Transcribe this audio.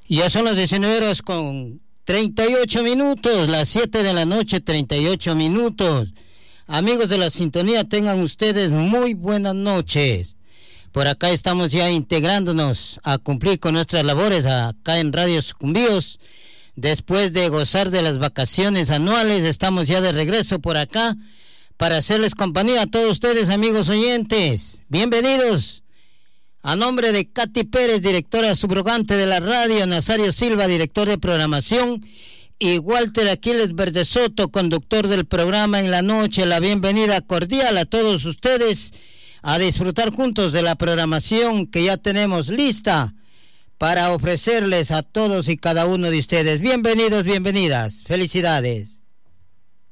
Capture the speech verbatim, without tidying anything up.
Ya son las diecinueve horas con treinta y ocho minutos, las siete de la noche, treinta y ocho minutos. Amigos de la sintonía, tengan ustedes muy buenas noches. Por acá estamos ya integrándonos a cumplir con nuestras labores acá en Radio Sucumbíos. Después de gozar de las vacaciones anuales, estamos ya de regreso por acá para hacerles compañía a todos ustedes, amigos oyentes. Bienvenidos. A nombre de Katy Pérez, directora subrogante de la radio, Nazario Silva, director de programación, y Walter Aquiles Verdesoto, conductor del programa en la noche, la bienvenida cordial a todos ustedes a disfrutar juntos de la programación que ya tenemos lista para ofrecerles a todos y cada uno de ustedes. Bienvenidos, bienvenidas. Felicidades.